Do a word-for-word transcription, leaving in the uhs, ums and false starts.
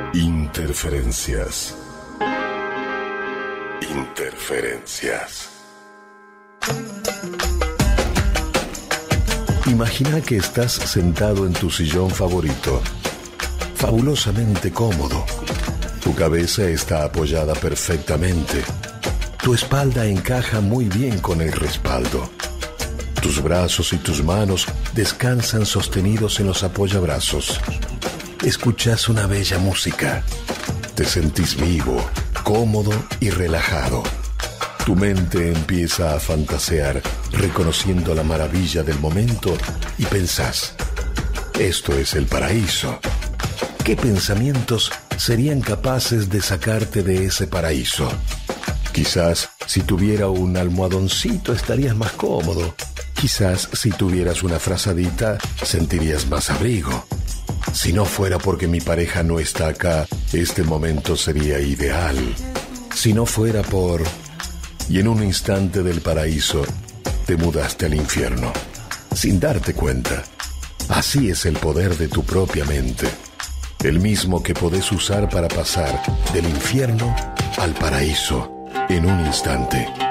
Interferencias. Interferencias. Imagina que estás sentado en tu sillón favorito, fabulosamente cómodo. Tu cabeza está apoyada perfectamente. Tu espalda encaja muy bien con el respaldo. Tus brazos y tus manos descansan sostenidos en los apoyabrazos. Escuchas una bella música. Te sentís vivo, cómodo y relajado. Tu mente empieza a fantasear, reconociendo la maravilla del momento y pensás: esto es el paraíso. ¿Qué pensamientos serían capaces de sacarte de ese paraíso? Quizás si tuviera un almohadoncito estarías más cómodo. Quizás si tuvieras una frazadita sentirías más abrigo. Si no fuera porque mi pareja no está acá, este momento sería ideal. Si no fuera por... Y en un instante del paraíso, te mudaste al infierno, sin darte cuenta. Así es el poder de tu propia mente, el mismo que podés usar para pasar del infierno al paraíso en un instante.